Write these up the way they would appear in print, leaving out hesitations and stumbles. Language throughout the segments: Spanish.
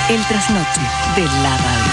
El trasnoche de la radio.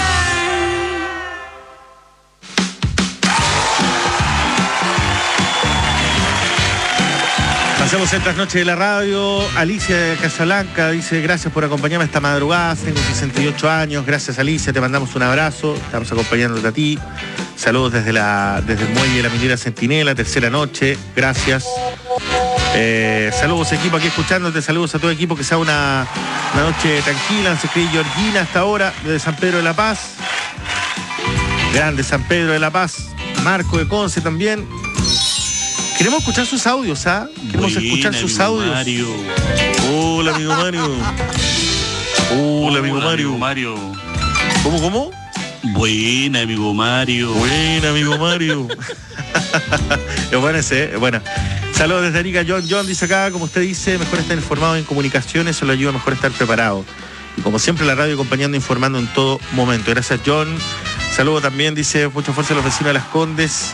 Hacemos el trasnoche de la radio. Alicia de Casablanca dice: gracias por acompañarme esta madrugada. Tengo 68 años. Gracias, Alicia. Te mandamos un abrazo. Estamos acompañándote a ti. Saludos desde el muelle de la minera Centinela, tercera noche. Gracias. Saludos, equipo, aquí escuchándote. Saludos a todo el equipo. Que sea una noche tranquila. Se escribe Georgina hasta ahora, desde San Pedro de la Paz. Grande San Pedro de la Paz. Marco de Conce también. Queremos escuchar sus audios, ¿ah? Queremos escuchar sus audios. Mario. Hola, amigo Mario. Hola, amigo Mario. ¿Cómo? Buena, amigo Mario. Buena, amigo Mario. Es bueno ese, ¿eh? Bueno. Saludos desde Arica. John dice acá, como usted dice, mejor estar informado en comunicaciones, eso le ayuda a mejor estar preparado. Y como siempre, la radio acompañando, informando en todo momento. Gracias, John. Saludos también, dice, mucha fuerza a los vecinos de Las Condes.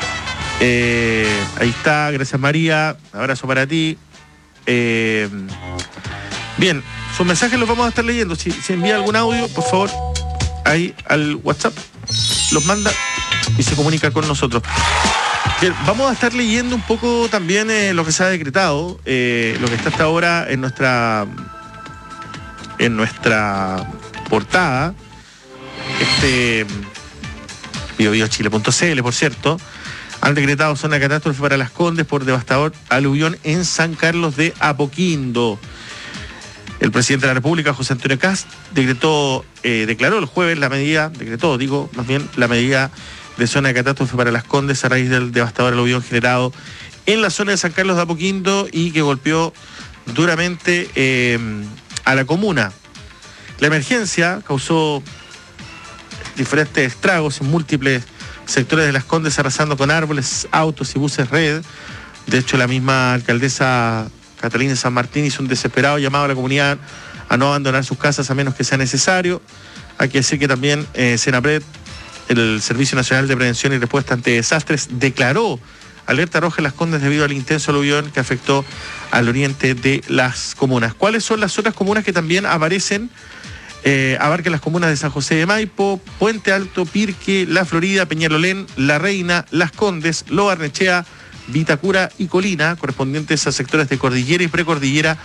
Ahí está, gracias María, abrazo para ti. Bien, sus mensajes los vamos a estar leyendo. Si envía algún audio, por favor, ahí al WhatsApp, los manda y se comunica con nosotros. Bien, vamos a estar leyendo un poco también lo que se ha decretado, lo que está hasta ahora en nuestra portada, biobiochile.cl, por cierto. Han decretado zona de catástrofe para Las Condes por devastador aluvión en San Carlos de Apoquindo. El presidente de la República, José Antonio Kast, declaró el jueves la medida de zona de catástrofe para Las Condes a raíz del devastador aluvión generado en la zona de San Carlos de Apoquindo y que golpeó duramente a la comuna. La emergencia causó diferentes estragos en múltiples sectores de Las Condes, arrasando con árboles, autos y buses red. De hecho, la misma alcaldesa Catalina San Martín hizo un desesperado llamado a la comunidad a no abandonar sus casas a menos que sea necesario. Hay que decir que también Senapred, el Servicio Nacional de Prevención y Respuesta ante Desastres, declaró alerta roja en Las Condes debido al intenso aluvión que afectó al oriente de las comunas. ¿Cuáles son las otras comunas que también aparecen? Abarcan las comunas de San José de Maipo, Puente Alto, Pirque, La Florida, Peñalolén, La Reina, Las Condes, Lo Barnechea, Vitacura y Colina, correspondientes a sectores de cordillera y precordillera